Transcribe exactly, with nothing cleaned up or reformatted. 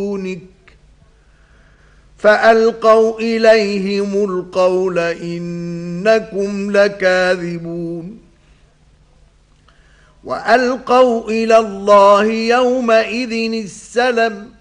فألقوا إليهم القول إنكم لكاذبون وألقوا إلى الله يومئذ السلم